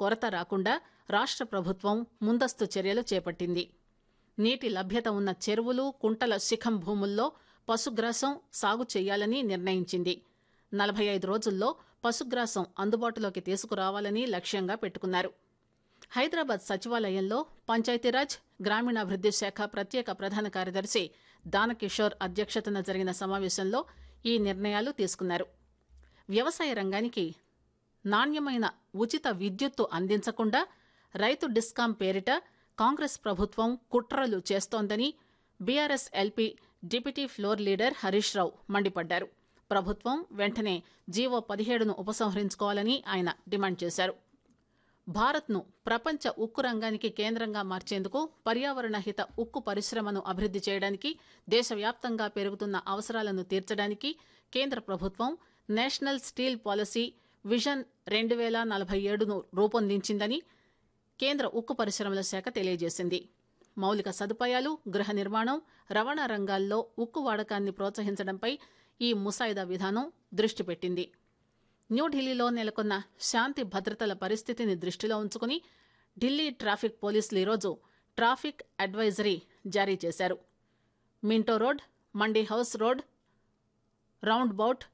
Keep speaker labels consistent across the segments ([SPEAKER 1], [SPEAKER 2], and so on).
[SPEAKER 1] కొరత రాకుండా రాష్ట్ర ప్రభుత్వం ముందస్తు చర్యలు చేపట్టింది. నీటి లభ్యత ఉన్న చెరువులు, కుంటల శిఖం భూముల్లో పశుగ్రాసం సాగు చేయాలని నిర్ణయించింది. 45 రోజుల్లో పశుగ్రాసం అందుబాటులోకి తీసుకురావాలని లక్ష్యంగా పెట్టుకున్నారు. హైదరాబాద్ సచివాలయంలో పంచాయతీరాజ్, గ్రామీణాభివృద్ది శాఖ ప్రత్యేక ప్రధాన కార్యదర్శి దానకిషోర్ అధ్యక్షతన జరిగిన సమావేశంలో ఈ నిర్ణయాలు తీసుకున్నారు. వ్యవసాయ రంగానికి నాణ్యమైన ఉచిత విద్యుత్తు అందించకుండా రైతు డిస్కాం పేరిట కాంగ్రెస్ ప్రభుత్వం కుట్రలు చేస్తోందని BRS LP deputy floor leader Harish Rao మండిపడ్డారు. ప్రభుత్వం వెంటనే జీవో 17ను ఉపసంహరించుకోవాలని ఆయన డిమాండ్ చేశారు. భారత్ను ప్రపంచ ఉక్కు రంగానికి కేంద్రంగా మార్చేందుకు, పర్యావరణ హిత ఉక్కు పరిశ్రమను అభివృద్ది చేయడానికి, దేశవ్యాప్తంగా పెరుగుతున్న అవసరాలను తీర్చడానికి కేంద్ర ప్రభుత్వం నేషనల్ స్టీల్ పాలసీ విజన్ 2047ను రూపొందించిందని కేంద్ర ఉక్కు పరిశ్రమల శాఖ తెలియజేసింది. మౌలిక సదుపాయాలు, గృహ నిర్మాణం, రవాణా రంగాల్లో ఉక్కు వాడకాన్ని ప్రోత్సహించడంపై ఈ ముసాయిదా విధానం దృష్టి పెట్టింది. న్యూఢిల్లీలో నెలకొన్న శాంతి భద్రతల పరిస్థితిని దృష్టిలో ఉంచుకుని ఢిల్లీ ట్రాఫిక్ పోలీసులు ఈరోజు ట్రాఫిక్ అడ్వైజరీ జారీ చేశారు. Minto road, mandi house road, round bout,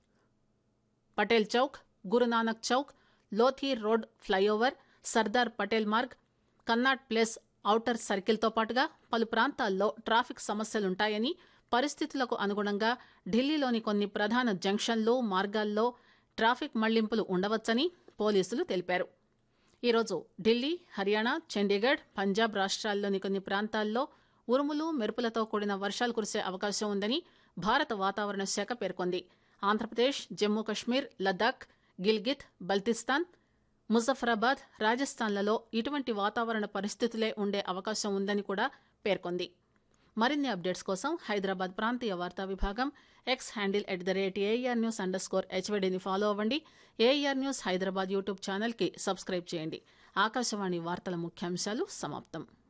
[SPEAKER 1] Patel Chowk, Guru Nanak Chowk, Lodhi road flyover, Sardar Patel Marg, Connaught place outer సర్కిల్తో పాటుగా పలు ప్రాంతాల్లో ట్రాఫిక్ సమస్యలుంటాయని, పరిస్థితులకు అనుగుణంగా ఢిల్లీలోని కొన్ని ప్రధాన జంక్షన్లు, మార్గాల్లో ట్రాఫిక్ మళ్లింపులు ఉండవచ్చని పోలీసులు తెలిపారు. ఈరోజు ఢిల్లీ, హర్యానా, చండీగఢ్, పంజాబ్ రాష్ట్రాల్లోని కొన్ని ప్రాంతాల్లో ఉరుములు, మెరుపులతో కూడిన వర్షాలు కురిసే అవకాశం ఉందని భారత వాతావరణ శాఖ పేర్కొంది. ఆంధ్రప్రదేశ్, జమ్మూ కశ్మీర్, లద్దాఖ్, గిల్గిత్, బల్తిస్తాన్, ముజఫరాబాద్, రాజస్థాన్లలో ఇటువంటి వాతావరణ పరిస్థితులే ఉండే అవకాశం ఉందని కూడా పేర్కొంది. మరిన్ని అప్డేట్స్ కోసం హైదరాబాద్ ప్రాంతీయ వార్తా విభాగం ఎక్స్ హ్యాండిల్ @AIRnews_HVDని ఫాలో అవ్వండి. ఏఆర్ న్యూస్ హైదరాబాద్ యూట్యూబ్ ఛానల్కి సబ్స్క్రైబ్ చేయండి. ఆకాశవాణి వార్తల ముఖ్యాంశాలు సమాప్తం.